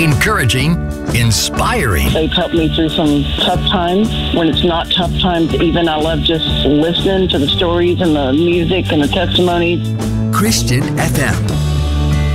encouraging, inspiring. They've helped me through some tough times. When it's not tough times, even I love just listening to the stories and the music and the testimonies. Christian FM.